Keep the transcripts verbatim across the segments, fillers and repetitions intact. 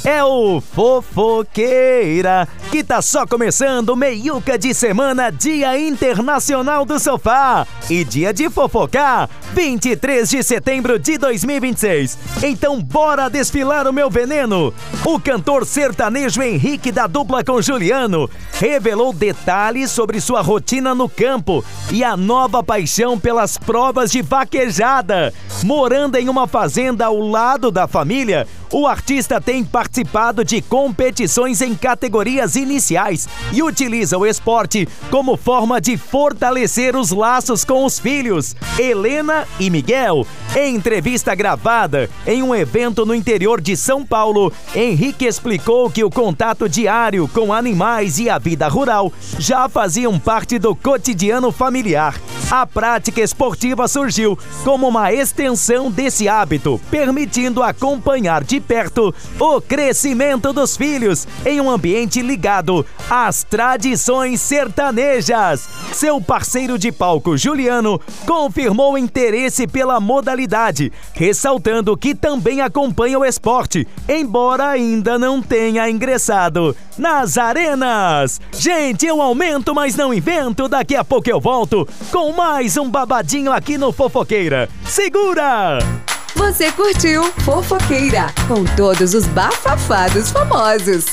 É o Fofoqueira, que tá só começando, meiuca de semana, Dia Internacional do Sofá e dia de fofocar, vinte e três de setembro de dois mil e vinte e seis. Então bora desfilar o meu veneno. O cantor sertanejo Henrique, da dupla com Juliano, revelou detalhes sobre sua rotina no campo e a nova paixão pelas provas de vaquejada. Morando em uma fazenda ao lado da família, o artista tem participado de competições em categorias iniciais e utiliza o esporte como forma de fortalecer os laços com os filhos, Helena e Miguel. Em entrevista gravada em um evento no interior de São Paulo, Henrique explicou que o contato diário com animais e a vida rural já faziam parte do cotidiano familiar. A prática esportiva surgiu como uma extensão desse hábito, permitindo acompanhar de perto o crescimento dos filhos em um ambiente ligado às tradições sertanejas. Seu parceiro de palco, Juliano, confirmou interesse pela modalidade, ressaltando que também acompanha o esporte, embora ainda não tenha ingressado nas arenas. Gente, eu aumento, mas não invento. Daqui a pouco eu volto com mais um babadinho aqui no Fofoqueira. Segura! Você curtiu Fofoqueira, com todos os bafafados famosos.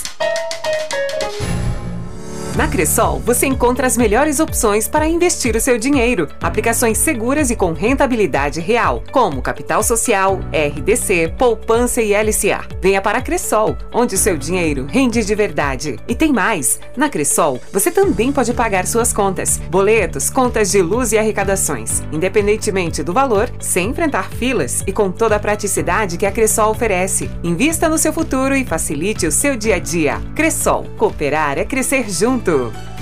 Na Cressol, você encontra as melhores opções para investir o seu dinheiro. Aplicações seguras e com rentabilidade real, como Capital Social, R D C, Poupança e L C A. Venha para a Cressol, onde o seu dinheiro rende de verdade. E tem mais! Na Cressol, você também pode pagar suas contas, boletos, contas de luz e arrecadações, independentemente do valor, sem enfrentar filas e com toda a praticidade que a Cressol oferece. Invista no seu futuro e facilite o seu dia a dia. Cressol, cooperar é crescer junto.